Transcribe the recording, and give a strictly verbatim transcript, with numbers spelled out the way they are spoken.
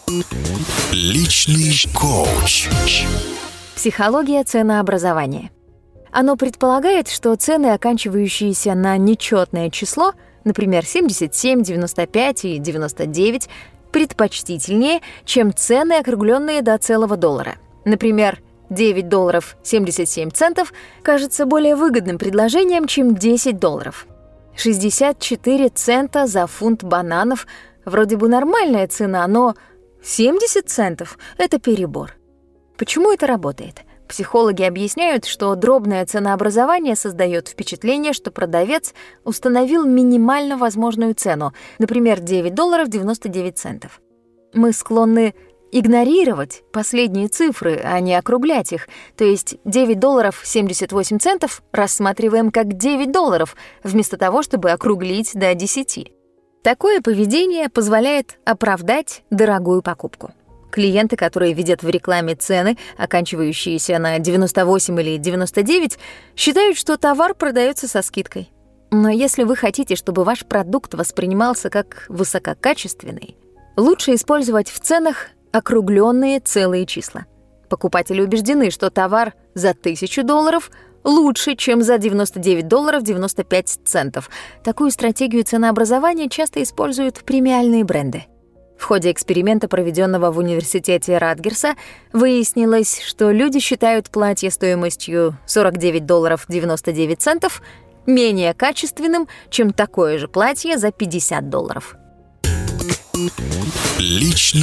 Личный коуч. Психология ценообразования. Оно предполагает, что цены, оканчивающиеся на нечетное число, например, семьдесят семь, девяносто пять и девяносто девять, предпочтительнее, чем цены, округленные до целого доллара. Например, девять долларов семьдесят семь центов кажется более выгодным предложением, чем десять долларов. шестьдесят четыре цента за фунт бананов вроде бы нормальная цена, но семьдесят центов — это перебор. Почему это работает? Психологи объясняют, что дробное ценообразование создает впечатление, что продавец установил минимально возможную цену, например, девять долларов девяносто девять центов. Мы склонны игнорировать последние цифры, а не округлять их, то есть девять долларов семьдесят восемь центов рассматриваем как девять долларов, вместо того, чтобы округлить до десяти. Такое поведение позволяет оправдать дорогую покупку. Клиенты, которые видят в рекламе цены, оканчивающиеся на девяносто восемь или девяносто девять, считают, что товар продается со скидкой. Но если вы хотите, чтобы ваш продукт воспринимался как высококачественный, лучше использовать в ценах округленные целые числа. Покупатели убеждены, что товар за тысячу долларов лучше, чем за девяносто девять долларов девяносто пять центов. Такую стратегию ценообразования часто используют премиальные бренды. В ходе эксперимента, проведенного в университете Ратгерса, выяснилось, что люди считают платье стоимостью сорок девять долларов девяносто девять центов менее качественным, чем такое же платье за пятьдесят долларов. Личный